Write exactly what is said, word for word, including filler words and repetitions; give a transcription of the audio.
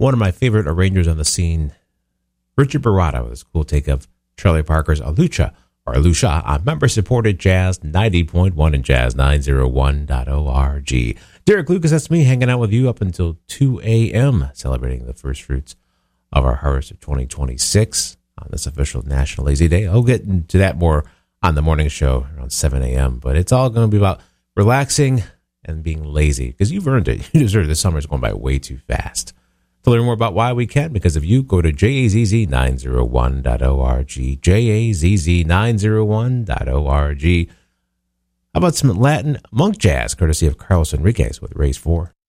one of my favorite arrangers on the scene, Richard Baratta, with his cool take of Charlie Parker's Alucha, or Alucia, on member-supported Jazz ninety point one and Jazz nine oh one dot org. Derek Lucas, that's me, hanging out with you up until two a.m., celebrating the first fruits of our harvest of twenty twenty-six on this official National Lazy Day. I'll get into that more on the morning show around seven a.m., but it's all going to be about relaxing and being lazy, because you've earned it. You deserve it. This summer is going by way too fast. To learn more about why we can, because of you, go to J A Z Z nine oh one dot org, J A Z Z nine oh one dot org. How about some Latin monk jazz, courtesy of Carlos Enriquez with Race four?